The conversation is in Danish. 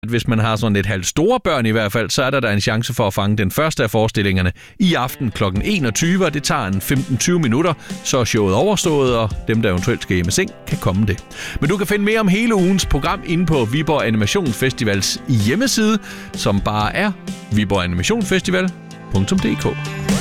Hvis man har sådan lidt halvt store børn i hvert fald, så er der en chance for at fange den første af forestillingerne i aften kl. 21, og det tager en 15-20 minutter, så er showet overstået, og dem, der eventuelt skal hjem i seng, kan komme det. Men du kan finde mere om hele ugens program inde på Viborg Animation Festivals hjemmeside, som bare er viborganimationfestival.dk.